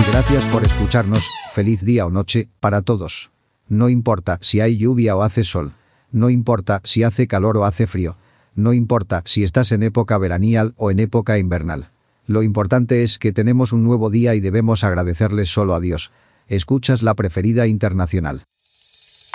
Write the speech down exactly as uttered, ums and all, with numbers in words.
Y gracias por escucharnos. Feliz día o noche para todos. No importa si hay lluvia o hace sol. No importa si hace calor o hace frío. No importa si estás en época veranial o en época invernal. Lo importante es que tenemos un nuevo día y debemos agradecerle solo a Dios. Escuchas La Preferida Internacional.